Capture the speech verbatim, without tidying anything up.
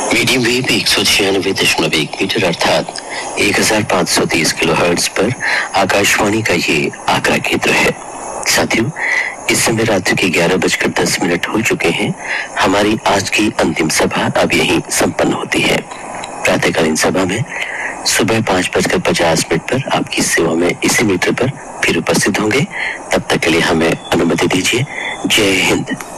Medium wave एक सौ छियानवे दशमलव एक मीटर अर्थात एक हजार पाँच सौ तीस किलो हर्ट्ज पर आकाशवाणी का ये आगरा केंद्र है। साथियों, इस समय रात्रि के ग्यारह बजकर दस मिनट हो चुके हैं। हमारी आज की अंतिम सभा अब यहीं संपन्न होती है। प्रातःकालीन सभा में सुबह पाँच बजकर पचास मिनट पर आपकी सेवा में इसी मीटर पर फिर उपस्थित होंगे। तब तक के लिए हमें अनुमति दीजिए। जय हिंद।